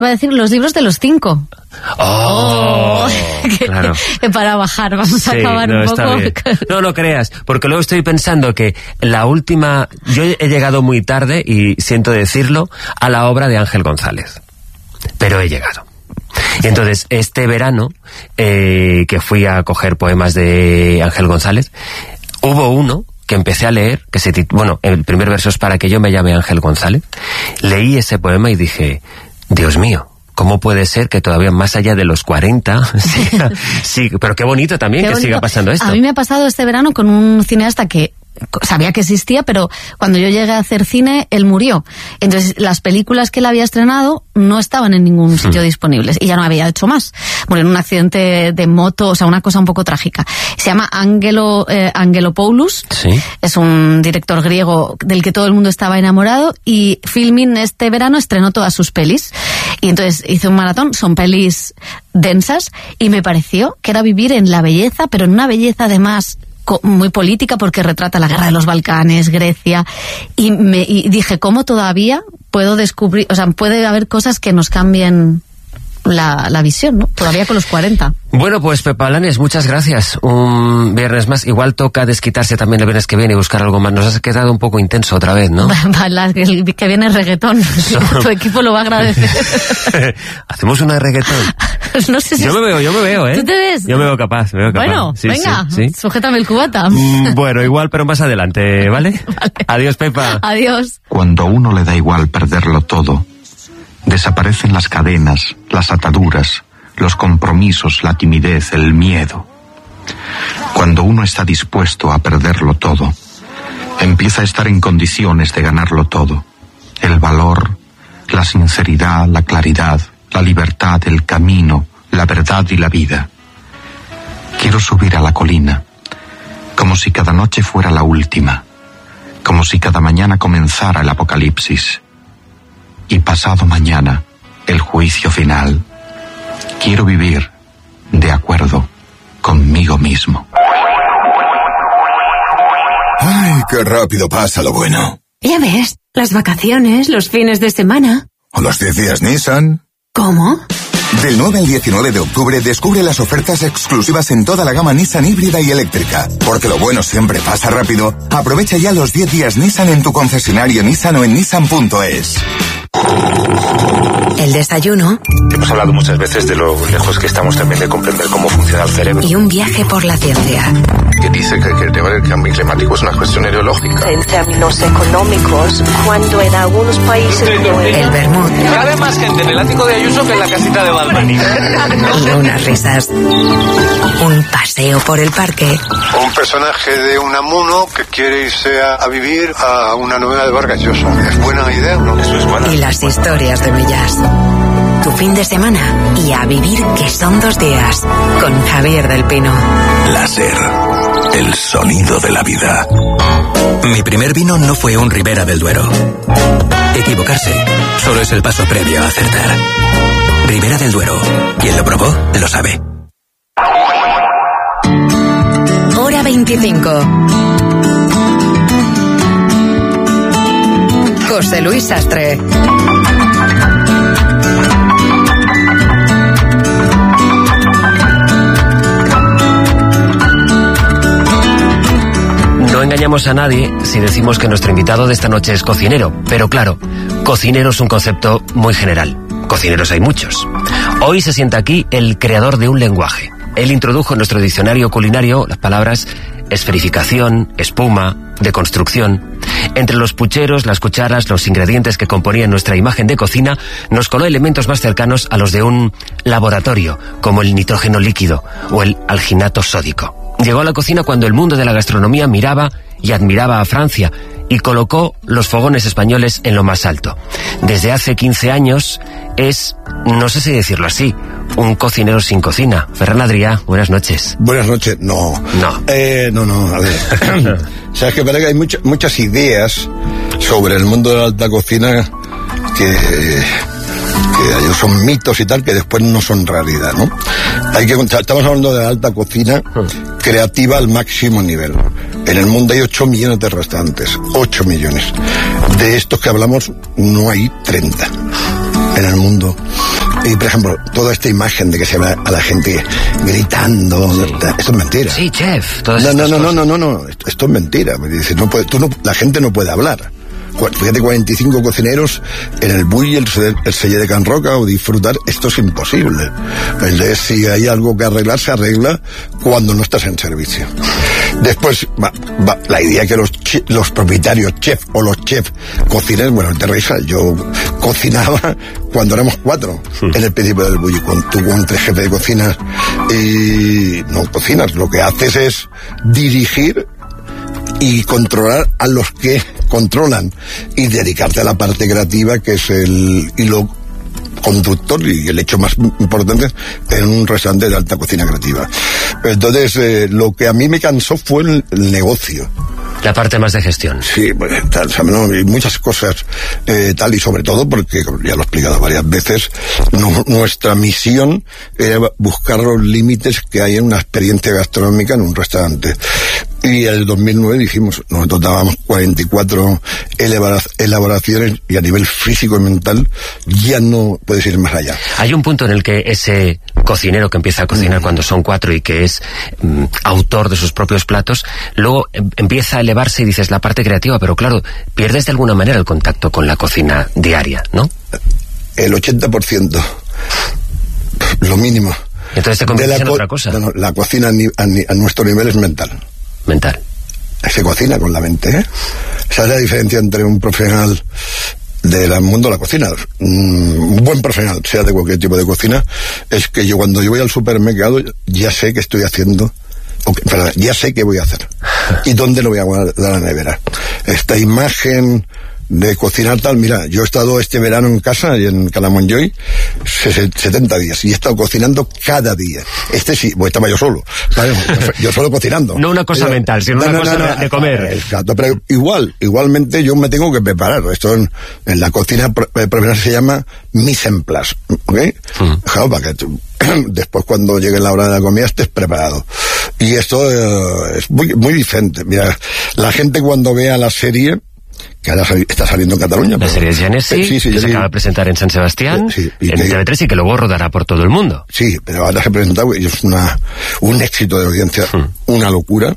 Va a decir los libros de los 5. Claro. Para bajar, vamos a acabar un poco. No creas, porque luego estoy pensando que la última... Yo he llegado muy tarde, y siento decirlo, a la obra de Ángel González. Pero he llegado. Y entonces, este verano, que fui a coger poemas de Ángel González, hubo uno que empecé a leer, que se titula, el primer verso es Para que yo me llame Ángel González. Leí ese poema y dije, Dios mío, ¿cómo puede ser que todavía más allá de los 40 siga, pero qué bonito también que siga pasando esto? A mí me ha pasado este verano con un cineasta que sabía que existía, pero cuando yo llegué a hacer cine, él murió. Entonces, las películas que él había estrenado no estaban en ningún sitio disponibles, y ya no había hecho más. Murió en un accidente de moto, o sea, una cosa un poco trágica. Se llama Angelopoulos. ¿Sí? Es un director griego del que todo el mundo estaba enamorado, y Filmin este verano estrenó todas sus pelis. Y entonces hice un maratón, son pelis densas, y me pareció que era vivir en la belleza, pero en una belleza además muy política, porque retrata la guerra de los Balcanes, Grecia, y dije, ¿cómo todavía puedo descubrir, o sea, puede haber cosas que nos cambien la visión, ¿no? Todavía con los 40. Bueno, pues Pepa Blanes, muchas gracias. Un viernes más. Igual toca desquitarse también el viernes que viene y buscar algo más. Nos has quedado un poco intenso otra vez, ¿no? El que viene es reggaetón. Tu equipo lo va a agradecer. ¿Hacemos una de reggaetón? No sé si... Yo me veo, ¿eh? ¿Tú te ves? Yo me veo capaz, Bueno, sí, venga, sí. Sujétame el cubata. Bueno, igual, pero más adelante, ¿vale? Vale. Adiós, Pepa. Adiós. Cuando a uno le da igual perderlo todo, desaparecen las cadenas, las ataduras, los compromisos, la timidez, el miedo. Cuando uno está dispuesto a perderlo todo, empieza a estar en condiciones de ganarlo todo. El valor, la sinceridad, la claridad, la libertad, el camino, la verdad y la vida. Quiero subir a la colina, como si cada noche fuera la última, como si cada mañana comenzara el apocalipsis. Y pasado mañana, el juicio final. Quiero vivir de acuerdo conmigo mismo. ¡Ay, qué rápido pasa lo bueno! Ya ves, las vacaciones, los fines de semana. ¿O los 10 días Nissan? ¿Cómo? Del 9 al 19 de octubre descubre las ofertas exclusivas en toda la gama Nissan híbrida y eléctrica. Porque lo bueno siempre pasa rápido. Aprovecha ya los 10 días Nissan en tu concesionario Nissan o en nissan.es. El desayuno. Hemos hablado muchas veces de lo lejos que estamos también de comprender cómo funciona el cerebro. Y un viaje por la ciencia. Que dice que el tema del cambio climático es una cuestión ideológica. En términos económicos, cuando en algunos países... El vermut. Cabe más gente en el ático de Ayuso que en la casita de Balbani. Y unas risas. Un paseo por el parque. Un personaje de Unamuno que quiere irse a vivir a una novela de Vargas Llosa. ¿Es buena idea o no? Eso es bueno. Y las historias de Millás. Tu fin de semana y a vivir, que son 2 días, con Javier del Pino. Láser, el sonido de la vida. Mi primer vino no fue un Ribera del Duero. Equivocarse solo es el paso previo a acertar. Ribera del Duero, quien lo probó lo sabe. Hora 25. José Luis Sastre. No engañamos a nadie si decimos que nuestro invitado de esta noche es cocinero, pero claro, cocinero es un concepto muy general. Cocineros hay muchos. Hoy se sienta aquí el creador de un lenguaje. Él introdujo en nuestro diccionario culinario las palabras esferificación, espuma, deconstrucción. Entre los pucheros, las cucharas, los ingredientes que componían nuestra imagen de cocina, nos coló elementos más cercanos a los de un laboratorio, como el nitrógeno líquido o el alginato sódico. Llegó a la cocina cuando el mundo de la gastronomía miraba y admiraba a Francia y colocó los fogones españoles en lo más alto. Desde hace 15 años es, no sé si decirlo así, un cocinero sin cocina. Ferran Adrià, buenas noches. Buenas noches, no. No, a ver. Sabes que parece que hay muchas ideas sobre el mundo de la alta cocina que son mitos y tal, que después no son realidad, ¿no? Estamos hablando de la alta cocina creativa al máximo nivel. En el mundo hay 8 millones de restaurantes, 8 millones. De estos que hablamos, no hay 30 en el mundo. Y, por ejemplo, toda esta imagen de que se ve a la gente gritando, sí. Esto es mentira. Sí, chef. No, esto es mentira. Me dice, la gente no puede hablar. Fíjate, 45 cocineros en el Bulli, el Celler de Can Roca, o disfrutar, esto es imposible. Entonces, si hay algo que arreglar, se arregla cuando no estás en servicio. Después, la idea que los propietarios, chef o los chefs cocinen, bueno, te reís, yo cocinaba cuando éramos 4 en el principio del Bulli. Tú con 3 jefes de cocina y no cocinas, lo que haces es dirigir y controlar a los que controlan y dedicarte a la parte creativa, que es el hilo conductor y el hecho más importante en un restaurante de alta cocina creativa. Entonces, lo que a mí me cansó fue el negocio. La parte más de gestión. Sí, bueno, y muchas cosas, y sobre todo porque, ya lo he explicado varias veces, nuestra misión era buscar los límites que hay en una experiencia gastronómica en un restaurante. Y en el 2009 dijimos, nosotros dábamos 44 elaboraciones y a nivel físico y mental ya no puedes ir más allá. Hay un punto en el que ese cocinero que empieza a cocinar cuando son 4 y que es autor de sus propios platos, luego empieza a elevarse y dices la parte creativa, pero claro, pierdes de alguna manera el contacto con la cocina diaria, ¿no? El 80%, lo mínimo. Entonces te conviertes en otra cosa. No, la cocina a nuestro nivel es mental. Mental. Se cocina con la mente, ¿eh? Esa es la diferencia entre un profesional del mundo de la cocina. Un buen profesional, sea de cualquier tipo de cocina, es que yo cuando yo voy al supermercado ya sé qué estoy haciendo, ya sé qué voy a hacer y dónde lo voy a guardar a la nevera. Esta imagen de cocinar tal, mira, yo he estado este verano en casa y en Calamonjoy 70 días y he estado cocinando cada día. Sí, pues estaba yo solo, ¿sabes? Yo solo cocinando. No una cosa mental, sino una cosa de comer. Exacto, pero igualmente yo me tengo que preparar. Esto en la cocina profesional se llama mise en place, ¿ok? Claro, para que después cuando llegue la hora de la comida estés preparado. Y esto es muy, muy diferente. Mira, la gente cuando vea la serie, que ahora está saliendo en Cataluña. La serie de Genesi, que se acaba de presentar en San Sebastián, en TV3 y que luego rodará por todo el mundo. Sí, pero ahora se ha presentado y es un éxito de audiencia, una locura.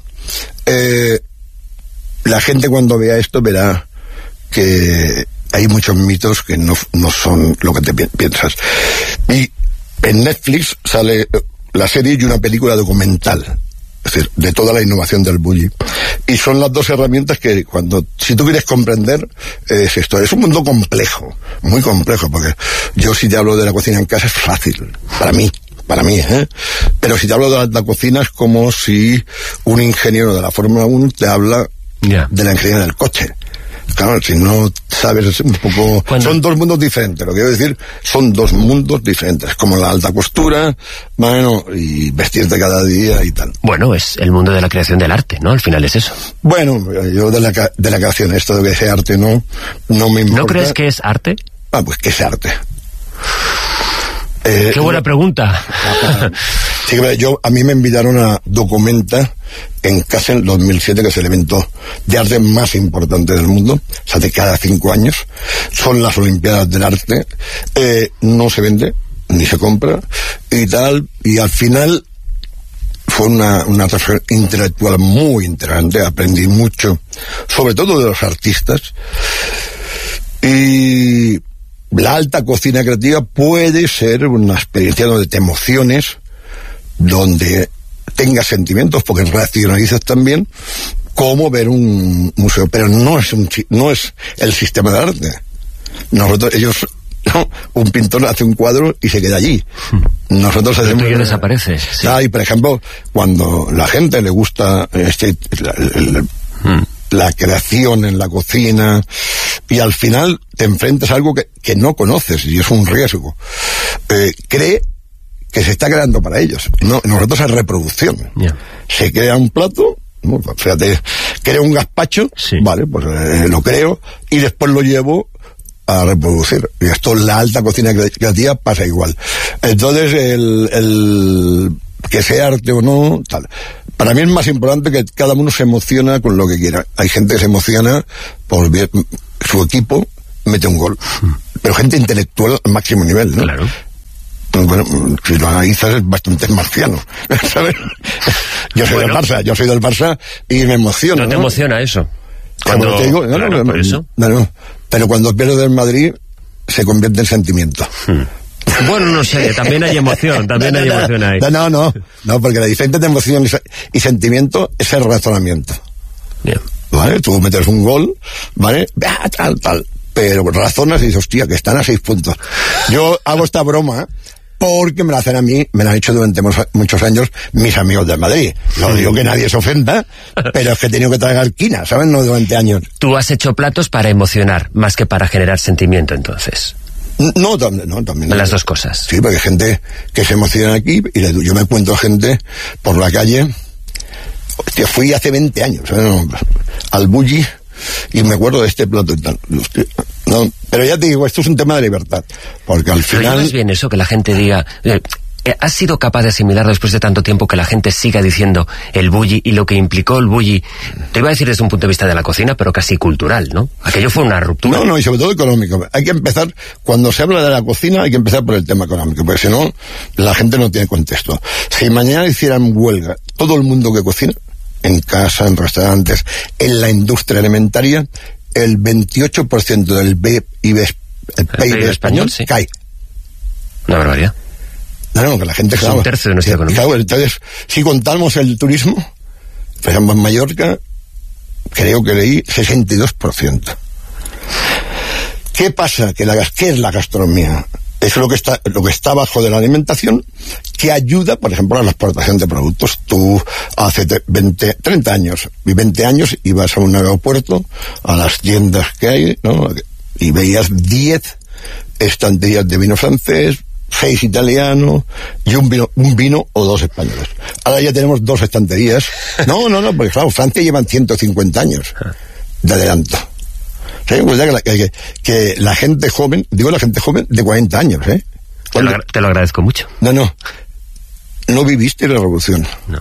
La gente cuando vea esto verá que hay muchos mitos que no son lo que te piensas. Y en Netflix sale la serie y una película documental, es decir, de toda la innovación del Bulli. Y son las dos herramientas que si tú quieres comprender, es esto. Es un mundo complejo, muy complejo, porque yo si te hablo de la cocina en casa es fácil, para mí, pero si te hablo de la alta cocina es como si un ingeniero de la Fórmula 1 te habla de la ingeniería del coche. Claro, si no sabes, es un poco... Son dos mundos diferentes, lo que quiero decir, son dos mundos diferentes, como la alta costura, bueno, y vestirte cada día y tal. Bueno, es el mundo de la creación del arte, ¿no? Al final es eso. Bueno, yo de la creación, esto de que sea arte no me importa. ¿No crees que es arte? Pues que es arte. Qué buena pregunta. Sí, a mí me invitaron a Documenta en Kassel 2007, que es el evento de arte más importante del mundo. Se hace cada 5 años. Son las Olimpiadas del Arte. No se vende, ni se compra, y tal. Y al final fue una transferencia intelectual muy interesante. Aprendí mucho, sobre todo de los artistas. Y la alta cocina creativa puede ser una experiencia donde te emociones, donde tengas sentimientos, porque racionalizas también, como ver un museo, pero no es el sistema de arte. Un pintor hace un cuadro y se queda allí. Nosotros hacemos... El tuyo desaparece. Sí. Y por ejemplo, cuando la gente le gusta la creación en la cocina, y al final te enfrentas a algo que no conoces y es un riesgo, cree que se está creando para ellos. Nosotros es reproducción. Se crea un plato, fíjate, creo un gazpacho, vale, pues lo creo y después lo llevo a reproducir. Y esto en la alta cocina creativa pasa igual. Entonces el que sea arte o no, tal. Para mí es más importante que cada uno se emociona con lo que quiera. Hay gente que se emociona por ver su equipo mete un gol. Pero gente intelectual al máximo nivel, ¿no? Claro. Bueno, si lo analizas es bastante marciano, ¿sabes? Yo soy del Barça y me emociona. ¿No te emociona eso? Cuando te digo, por eso. Pero cuando pierdo del Madrid se convierte en sentimiento. Bueno, no sé, también hay emoción, ahí. No, porque la diferencia de emoción y sentimiento es el razonamiento. Bien. ¿Vale? Tú metes un gol, ¿vale? Tal. Pero razonas y dices, hostia, que están a 6 puntos. Yo hago esta broma porque me la hacen a mí, me la han hecho durante muchos años mis amigos del Madrid. No digo que nadie se ofenda, pero es que he tenido que tragar quina, ¿sabes? No durante años. Tú has hecho platos para emocionar, más que para generar sentimiento, entonces. No, también. Las dos cosas. Sí, porque hay gente que se emociona aquí y yo me encuentro gente por la calle. Hostia, fui hace 20 años, ¿sabes? Al Bulli y me acuerdo de este plato y tal. No, pero ya te digo, esto es un tema de libertad, porque al final... Pero llevas bien eso, que la gente diga... ¿Has sido capaz de asimilar después de tanto tiempo que la gente siga diciendo el bulli y lo que implicó el bulli? Te iba a decir desde un punto de vista de la cocina, pero casi cultural, ¿no? Aquello fue una ruptura. No, y sobre todo económico. Hay que empezar, cuando se habla de la cocina, hay que empezar por el tema económico, porque si no, la gente no tiene contexto. Si mañana hicieran huelga todo el mundo que cocina, en casa, en restaurantes, en la industria alimentaria, el 28% del PIB español sí. Cae. Una barbaridad. No, que la gente... Es un tercio de nuestra economía. Claro, entonces, si contamos el turismo, por ejemplo, en Mallorca, creo que leí 62%. ¿Qué pasa? ¿Qué es la gastronomía? Es lo que está bajo de la alimentación, que ayuda, por ejemplo, a la exportación de productos. Tú hace 30 años y 20 años ibas a un aeropuerto, a las tiendas que hay, ¿no? Y veías 10 estanterías de vino francés, 6 italianos y un vino o 2 españoles. Ahora ya tenemos 2 estanterías. No, porque claro, Francia llevan 150 años de adelanto. ¿Sí? Pues ya que la gente joven, digo la gente joven de 40 años, ¿eh? Te lo agradezco mucho. No viviste la revolución. No.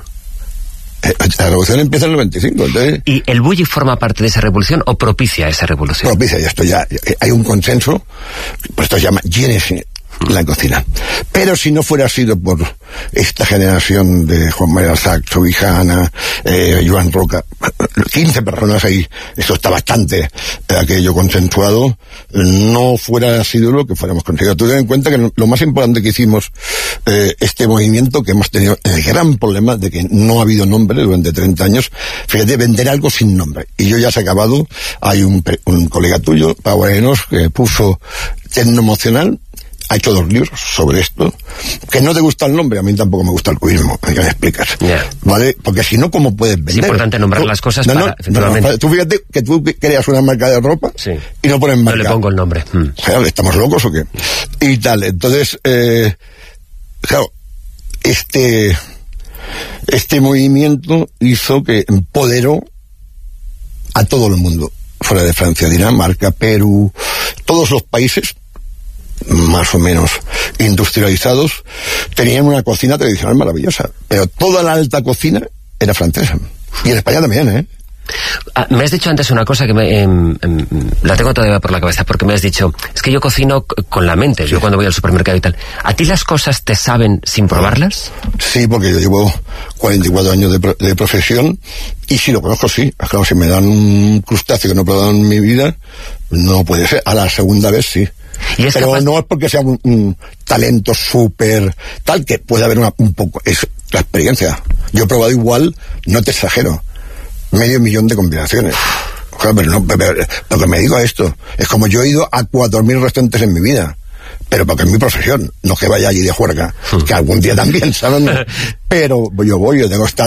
La revolución empieza en el 95. Entonces... ¿Y el bulli forma parte de esa revolución o propicia esa revolución? Propicia, y esto ya hay un consenso, pues esto se llama Génesis la cocina. Pero si no fuera sido por esta generación de Juan María Sax, Subijana, Joan Roca, 15 personas ahí, eso está bastante aquello consensuado, no fuera sido lo que fuéramos conseguido. Tú ten en cuenta que lo más importante que hicimos, este movimiento, que hemos tenido el gran problema de que no ha habido nombre durante 30 años, fíjate, vender algo sin nombre. Y yo ya se ha acabado, hay un colega tuyo, Pau Arenos, que puso Tecnoemocional, ha hecho 2 libros sobre esto. Que no te gusta el nombre, a mí tampoco me gusta el cubismo, que me explicas. Yeah. ¿Vale? Porque si no, ¿cómo puedes vender? Es importante nombrar las cosas efectivamente. Tú fíjate que tú creas una marca de ropa y no pones marca. No le pongo el nombre. Claro, ¿estamos locos o qué? Y tal, entonces, claro, este movimiento hizo que empoderó a todo el mundo, fuera de Francia, Dinamarca, Perú, todos los países más o menos industrializados tenían una cocina tradicional maravillosa, pero toda la alta cocina era francesa, y en España también, ¿eh? Me has dicho antes una cosa que la tengo todavía por la cabeza, porque me has dicho, es que yo cocino con la mente, yo cuando voy al supermercado y tal. ¿A ti las cosas te saben sin probarlas? Sí, porque yo llevo 44 años de profesión, y si lo conozco, sí. Claro, si me dan un crustáceo que no he probado en mi vida, no puede ser. A la segunda vez, sí. Pero no es porque sea un talento súper tal, que puede haber un poco, es la experiencia. Yo he probado igual, no te exagero, 500.000 de combinaciones. Claro, pero lo que me digo a esto es como yo he ido a 4.000 restaurantes en mi vida, pero porque es mi profesión, no que vaya allí de juerga, que algún día también, ¿sabes? Pero yo tengo que estar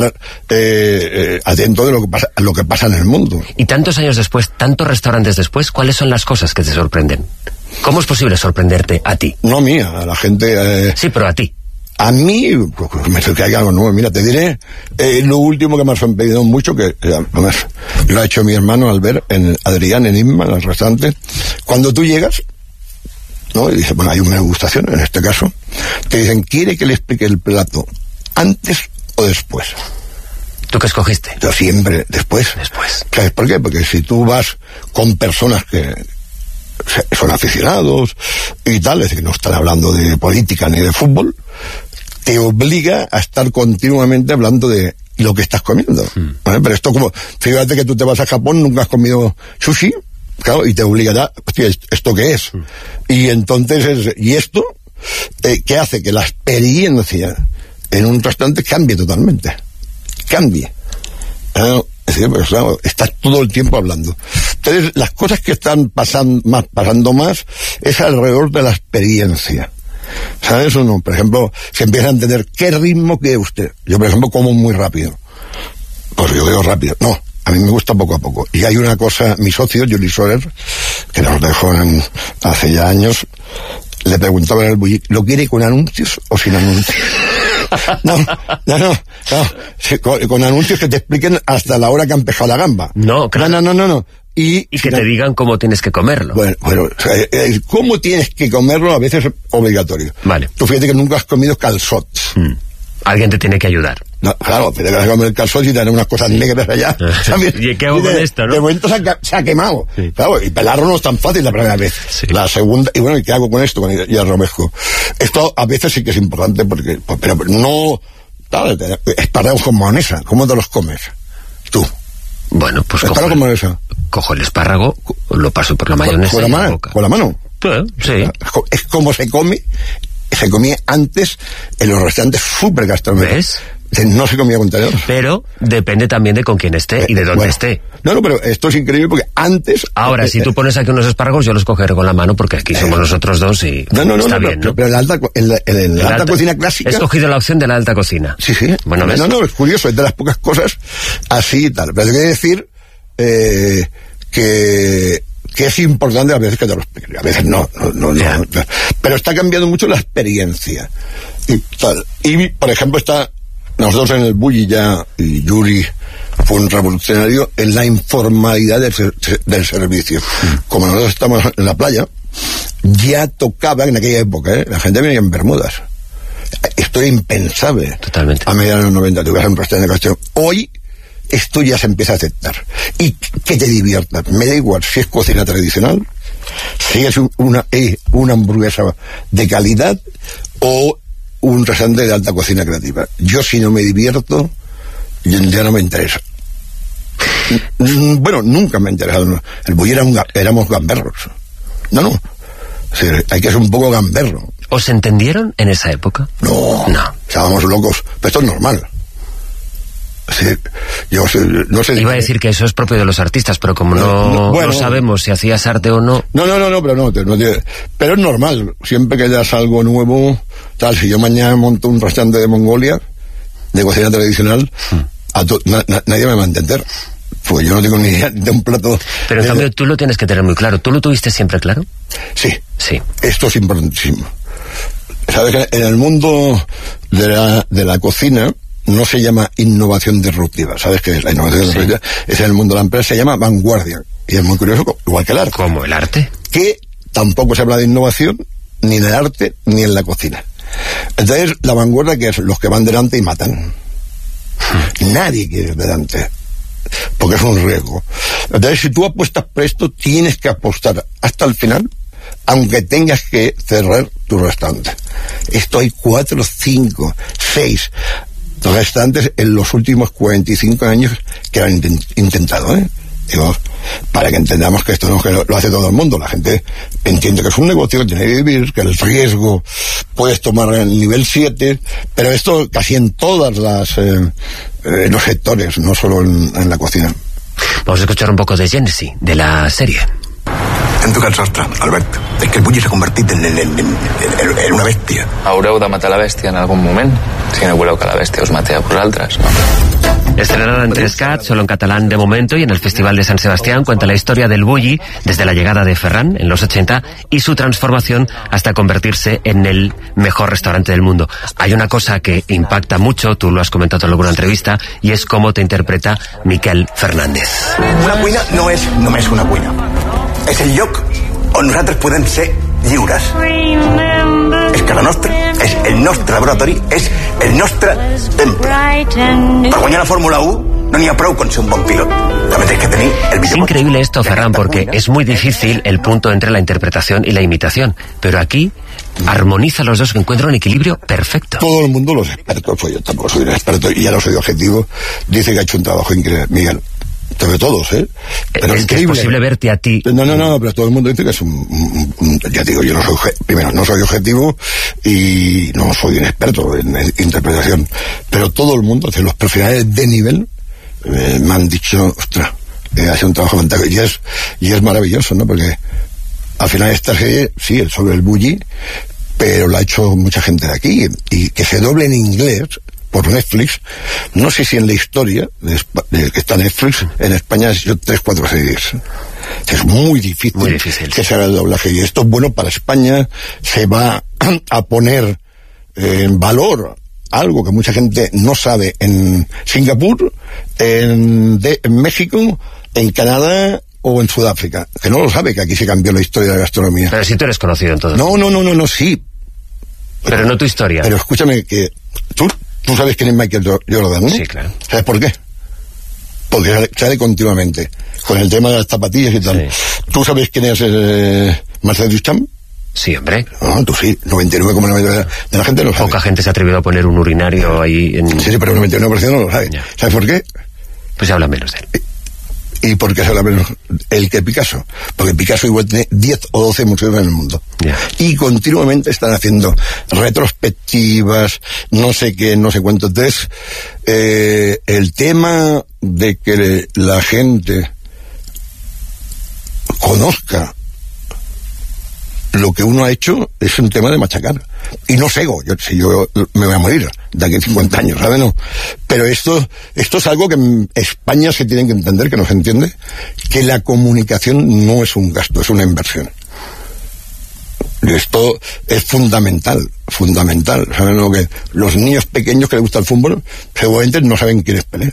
atento de lo que pasa en el mundo. Y tantos años después, tantos restaurantes después, ¿cuáles son las cosas que te sorprenden? ¿Cómo es posible sorprenderte a ti? No a mí, a la gente... Sí, pero a ti. A mí, me sé que hay algo nuevo. Mira, te diré lo último que me ha sorprendido mucho, que lo ha hecho mi hermano Albert, Adrián, en Inma, en el restaurante. Cuando tú llegas, ¿no? Y dice, bueno, hay una degustación, en este caso, te dicen, ¿quiere que le explique el plato antes o después? ¿Tú qué escogiste? Yo siempre después. Después. ¿Sabes por qué? Porque si tú vas con personas que son aficionados y tal, es decir, no están hablando de política ni de fútbol, te obliga a estar continuamente hablando de lo que estás comiendo. ¿Vale? Pero esto como, fíjate que tú te vas a Japón, nunca has comido sushi, claro, y te obliga hostia, ¿esto qué es? Y entonces, ¿y esto? ¿Qué hace? Que la experiencia en un restaurante cambie totalmente. Cambie. Es decir, pues, claro, estás todo el tiempo hablando. Entonces, las cosas que están pasando más es alrededor de la experiencia. ¿Sabes o no? Por ejemplo, se empieza a entender qué ritmo quiere usted. Yo, por ejemplo, como muy rápido. Pues yo veo rápido. No, a mí me gusta poco a poco. Y hay una cosa, mi socio, Juli Soler, que nos dejó hace ya años, le preguntaba en el bulli, ¿lo quiere con anuncios o sin anuncios? No, con anuncios que te expliquen hasta la hora que han pescado la gamba. No, claro. No. Y que te digan cómo tienes que comerlo. Bueno, cómo tienes que comerlo a veces es obligatorio. Vale. Tú fíjate que nunca has comido calzots. Alguien te tiene que ayudar. No, claro, te vas a comer el calzot y te dan unas cosas negras allá. ¿Y qué hago con esto, no? De momento se ha quemado. Sí. Claro, y pelarlo no es tan fácil la primera vez. Sí. La segunda, y bueno, ¿y qué hago con esto? Y el romesco. Esto a veces sí que es importante porque, pero no, claro, espárragos con mayonesa. ¿Cómo te los comes? Tú. Bueno, pues cojo el espárrago, lo paso por la mayonesa con la mano. Sí. Es como se comía antes en los restaurantes súper gastronómicos. ¿Ves? No se comía con tenedor. Pero depende también de con quién esté y de dónde esté. No, pero esto es increíble porque antes... Ahora, si tú pones aquí unos espárragos, yo los cogeré con la mano porque aquí somos nosotros dos y está bien, ¿no? Pero en la alta cocina clásica... He escogido la opción de la alta cocina. Sí. Bueno, ¿ves? No, es curioso, es de las pocas cosas así y tal. Pero hay que decir que es importante a veces que te lo expliquen. A veces no. Pero está cambiando mucho la experiencia. Y tal. Y, por ejemplo, nosotros en el bulli ya, y Yuri fue un revolucionario en la informalidad del servicio. Como nosotros estamos en la playa, ya tocaba en aquella época, la gente venía en bermudas. Esto era impensable. Totalmente. A mediados de los 90, tú vas a un restaurante de Castellón. Hoy, esto ya se empieza a aceptar. Y que te diviertas. Me da igual si es cocina tradicional, si es una hamburguesa de calidad o un restaurante de alta cocina creativa. Yo, si no me divierto, ya no me interesa. Bueno, nunca me ha interesado. El bulli éramos gamberros. No. Sí, hay que ser un poco gamberro. ¿Os entendieron en esa época? No. Estábamos locos. Pero esto es normal. Sí, no sé. Iba a decir que eso es propio de los artistas, pero como no sabemos si hacías arte o no. No, pero es normal. Siempre que hayas algo nuevo, tal, si yo mañana monto un restaurante de Mongolia, de cocina tradicional, nadie me va a entender. Pues yo no tengo ni idea de un plato. Pero en cambio tú lo tienes que tener muy claro. ¿Tú lo tuviste siempre claro? Sí. Sí. Esto es importantísimo. Sabes que en el mundo de la cocina no se llama innovación disruptiva. ¿Sabes qué es la innovación disruptiva? Es en el mundo de la empresa, se llama vanguardia. Y es muy curioso, igual que el arte. ¿Cómo el arte? Que tampoco se habla de innovación ni en el arte ni en la cocina. Entonces, la vanguardia, que es los que van delante y matan. Nadie quiere ir delante, porque es un riesgo. Entonces, si tú apuestas presto, tienes que apostar hasta el final, aunque tengas que cerrar tu restaurante. Esto hay 4, 5, 6 restaurantes en los últimos 45 años que han intentado, Digo, para que entendamos que esto no lo hace todo el mundo. La gente entiende que es un negocio, que tiene que vivir, que el riesgo puedes tomar en el nivel 7, pero esto casi en todas los sectores, no solo en la cocina. Vamos a escuchar un poco de Genesis, de la serie. En tu cas sostre, Albert, és que el bulli s'ha convertit en una bèstia. Haureu de matar la bèstia en algun moment, si no voleu que la bèstia us mate a vosaltres, ¿no? Estrenada en 3CAT, solo en catalán de momento, y en el Festival de San Sebastián cuenta la historia del bulli desde la llegada de Ferran en los 80 y su transformación hasta convertirse en el mejor restaurante del mundo. Hay una cosa que impacta mucho, tú lo has comentado en alguna entrevista, y es cómo te interpreta Miquel Fernández. Una cuina no és només una cuina. És el lloc on nosaltres podem ser lliures. És que és el nostre laboratori, és el nostre temple. Per guanyar la Fórmula 1 No n'hi ha prou con ser un bon pilot. També tens que tenir el Es increíble esto, Ferran, porque es muy difícil el punto entre la interpretación y la imitación. Pero aquí armoniza los dos, que encuentra un equilibrio perfecto. Todo el mundo, los expertos, pues yo tampoco soy un experto y ya no soy objetivo, dice que ha hecho un trabajo increíble. Miguel, sobre todos, pero es que es posible verte a ti. No, pero todo el mundo dice que es ya digo, yo no soy, primero, no soy objetivo y no soy un experto en interpretación, pero todo el mundo, los profesionales de nivel, me han dicho, ostras, hace un trabajo fantástico y es maravilloso, ¿no? Porque al final esta serie, sí, es sobre el bully, pero la ha hecho mucha gente de aquí, y que se doble en inglés por Netflix, no sé si en la historia de que está Netflix, en España ha hecho 3-4 series. Es muy difícil que se haga el doblaje, y esto es bueno para España. Se va a poner en valor algo que mucha gente no sabe en Singapur, en México, en Canadá o en Sudáfrica, que no lo sabe, que aquí se cambió la historia de la gastronomía. Pero si tú eres conocido en todo. No, sí. Pero no tu historia. Pero escúchame, que tú sabes quién es Michael Jordan, ¿no? Sí, claro. ¿Sabes por qué? Porque sale continuamente, con el tema de las zapatillas y tal. Sí. ¿Tú sabes quién es Marcel Duchamp? Sí, hombre. No, tú sí, 99,99% de la gente lo sabe. Poca gente se ha atrevido a poner un urinario ahí en... Sí, pero el 99% no lo sabe. Ya. ¿Sabes por qué? Pues se habla menos de él. ¿Y por qué se habla menos él que Picasso? Porque Picasso igual tiene 10 o 12 museos en el mundo. Yeah. Y continuamente están haciendo retrospectivas, no sé qué, no sé cuánto. Entonces, el tema de que la gente conozca lo que uno ha hecho es un tema de machacar. Y no cego, yo me voy a morir de aquí a 50 años, ¿sabes? No. Pero esto es algo que en España se tiene que entender, que no se entiende, que la comunicación no es un gasto, es una inversión. Y esto es fundamental. ¿Saben lo que? Los niños pequeños que les gusta el fútbol, seguramente no saben quién es Pelé.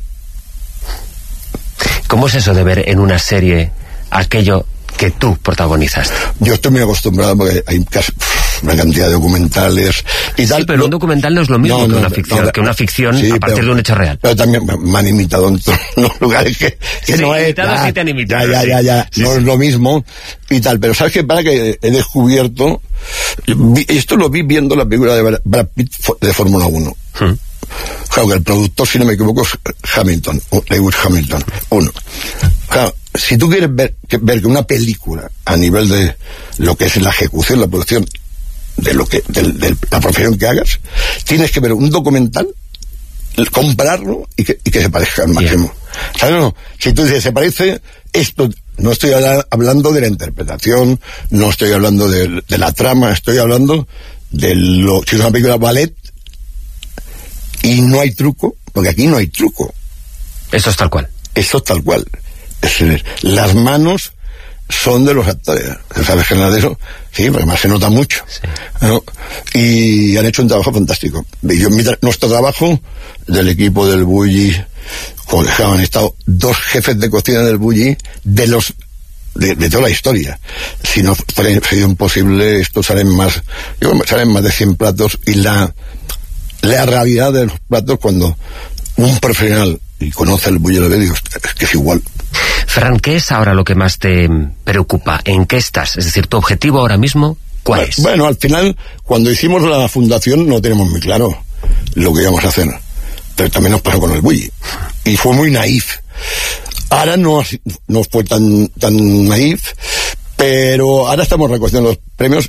¿Cómo es eso de ver en una serie aquello que tú protagonizaste? Yo estoy muy acostumbrado porque hay una cantidad de documentales y tal. Sí, pero un documental no es lo mismo que una ficción, que una ficción sí, a partir de un hecho real. Pero también me han imitado en todos los lugares que sí, no es. Sí te han imitado. Ya. Sí, no es lo mismo y tal. Pero ¿sabes qué? Para que he descubierto, esto lo vi viendo la película de Brad Pitt de Fórmula 1. Claro, que el productor, si no me equivoco, es Lewis Hamilton. Claro, si tú quieres ver que una película a nivel de lo que es la ejecución, la producción, de la profesión que hagas, tienes que ver un documental, compararlo y que se parezca al máximo. ¿Sabes? No, si tú dices, se parece esto, no estoy hablando de la interpretación, no estoy hablando de la trama, estoy hablando de si es una película ballet y no hay truco, porque aquí no hay truco. Eso es tal cual. Es decir, las manos son de los actores. ¿Sabes qué es de eso? Sí, porque además se nota mucho. Sí. ¿No? Y han hecho un trabajo fantástico. Nuestro trabajo del equipo del Bulli, han estado 2 jefes de cocina del Bulli de toda la historia. Si no fuera sido imposible, esto salen más de 100 platos, y la realidad de los platos, cuando un profesional y conoce el Bulli, es que es igual. Ferran, ¿qué es ahora lo que más te preocupa? ¿En qué estás? Es decir, ¿tu objetivo ahora mismo cuál es? Bueno, al final, cuando hicimos la fundación no tenemos muy claro lo que íbamos a hacer, pero también nos pasó con el Bulli y fue muy naif. Ahora no fue tan naif, pero ahora estamos recogiendo los premios,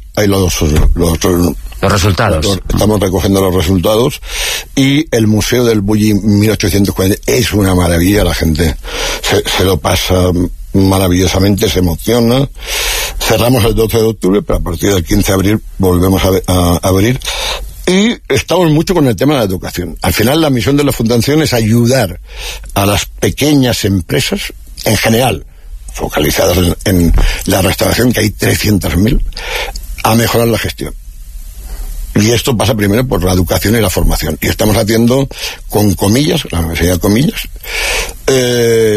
los resultados. Estamos recogiendo los resultados, y el Museo del Bulli 1840 es una maravilla. La gente se lo pasa maravillosamente, se emociona. Cerramos el 12 de octubre, pero a partir del 15 de abril volvemos a abrir. Y estamos mucho con el tema de la educación. Al final, la misión de la fundación es ayudar a las pequeñas empresas en general, focalizadas en la restauración, que hay 300.000, a mejorar la gestión. Y esto pasa primero por la educación y la formación. Y estamos haciendo, con comillas, la Universidad de Comillas,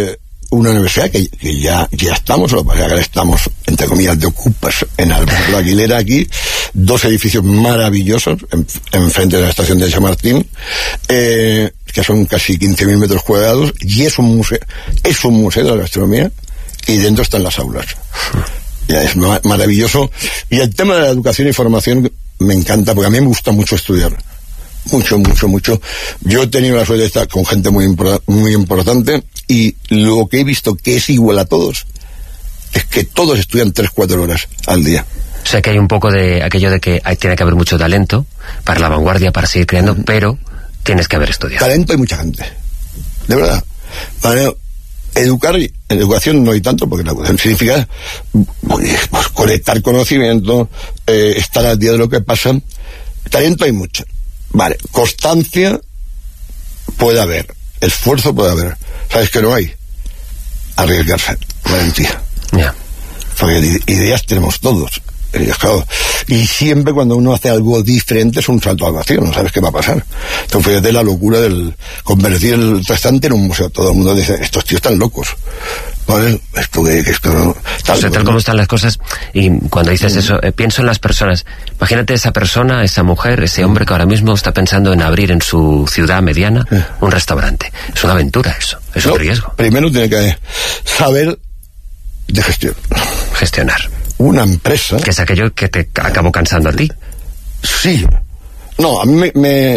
una universidad que ya estamos, lo que pasa es que ahora estamos, entre comillas, de ocupas en Alberto Aguilera aquí, 2 edificios maravillosos enfrente de la estación de Chamartín, que son casi 15.000 metros cuadrados, y es un museo de la gastronomía, y dentro están las aulas. Ya es maravilloso. Y el tema de la educación y formación me encanta, porque a mí me gusta mucho estudiar. Mucho. Yo he tenido la suerte de estar con gente muy importante, y lo que he visto que es igual a todos es que todos estudian 3-4 horas al día. O sea que hay un poco de aquello de que tiene que haber mucho talento para la vanguardia, para seguir creando, pero tienes que haber estudiado. Talento hay mucha gente, de verdad. Vale, educación no hay tanto, porque la educación significa pues, conectar conocimiento, estar al día de lo que pasa. Talento hay mucho. Vale, constancia puede haber, esfuerzo puede haber. ¿Sabes qué no hay? Arriesgarse, valentía. Yeah. Porque ideas tenemos todos. Y siempre cuando uno hace algo diferente es un salto al vacío, no sabes qué va a pasar. Entonces fíjate la locura del convertir el restaurante en un museo. Todo el mundo dice, estos tíos están locos. ¿Vale? Esto no, tal como están las cosas. Y cuando dices eso, pienso en las personas. Imagínate esa persona, esa mujer, ese hombre que ahora mismo está pensando en abrir en su ciudad mediana un restaurante. Es una aventura eso, es un riesgo. Primero tiene que saber de gestión. Gestionar. Una empresa... Que es aquello que te acabó cansando a ti. Sí. No, a mí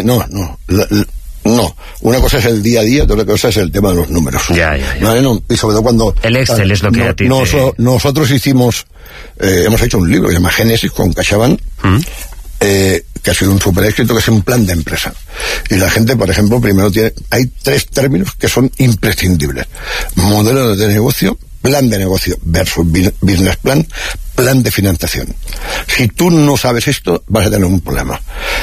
no. Una cosa es el día a día, otra cosa es el tema de los números. Ya. ¿Vale? No, y sobre todo cuando... El Excel es lo que a ti nosotros hicimos... hemos hecho un libro que se llama Génesis con CaixaBank, que ha sido un super éxito, que es un plan de empresa. Y la gente, por ejemplo, primero hay 3 términos que son imprescindibles. Modelo de negocio, plan de negocio versus business plan, plan de financiación. Si tú no sabes esto, vas a tener un problema.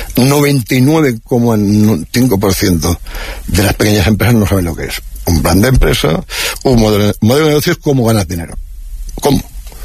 99,5% de las pequeñas empresas no saben lo que es. Un plan de empresa, un modelo de negocio es cómo ganas dinero. ¿Cómo?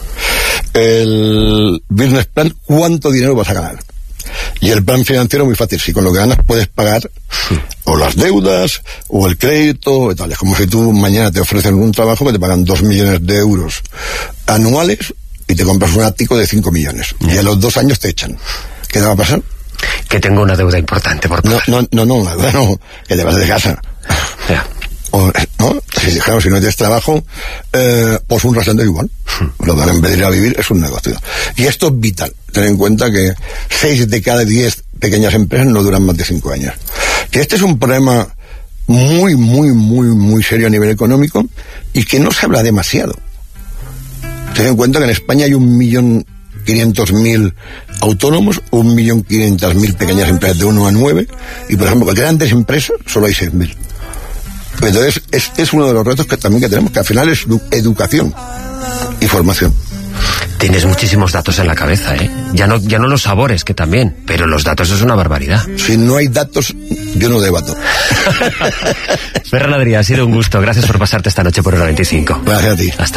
El business plan, ¿cuánto dinero vas a ganar? Y el plan financiero muy fácil, si con lo que ganas puedes pagar o las deudas o el crédito y tal. Es como si tú mañana te ofrecen un trabajo que te pagan 2 millones de euros anuales y te compras un ático de 5 millones y a los 2 años te echan. ¿Qué te va a pasar? Que tengo una deuda importante por pagar. No, que te vas de casa. Ya. ¿No? Si no tienes trabajo, pues un restaurante igual. Lo que en vez de ir a vivir es un negocio. Y esto es vital. Ten en cuenta que 6 de cada 10 pequeñas empresas no duran más de 5 años. Que este es un problema muy serio a nivel económico y que no se habla demasiado. Ten en cuenta que en España hay 1.500.000 autónomos, 1.500.000 pequeñas empresas de 1 a 9, y por ejemplo, grandes empresas solo hay 6.000. Entonces, es uno de los retos que también tenemos, que al final es educación y formación. Tienes muchísimos datos en la cabeza, ¿eh? Ya no los sabores, que también, pero los datos es una barbaridad. Si no hay datos, yo no debato. Ferran Adrià, ha sido un gusto. Gracias por pasarte esta noche por Hora 25. Gracias a ti. Hasta